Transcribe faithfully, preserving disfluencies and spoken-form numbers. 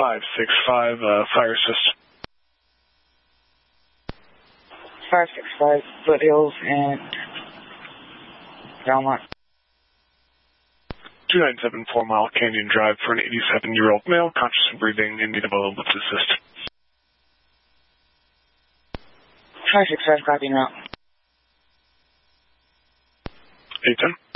five six five, uh, fire assist. five six five, Foothills and Belmont. two nine seven four Mile Canyon Drive for an eighty-seven-year-old male, conscious and breathing, in need of ambulance assist. five six five, copy now. eight ten.